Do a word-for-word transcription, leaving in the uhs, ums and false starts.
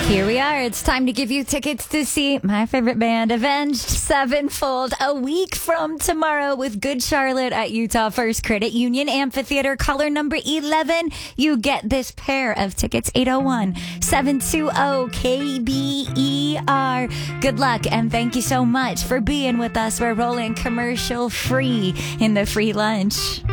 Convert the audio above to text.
Here we are. It's time to give you tickets to see my favorite band, Avenged Sevenfold, a week from tomorrow with Good Charlotte at Utah First Credit Union Amphitheater. Caller number eleven, you get this pair of tickets, eight oh one, seven two zero, K B E R. Good luck, and thank you so much for being with us. We're rolling commercial free in the free lunch.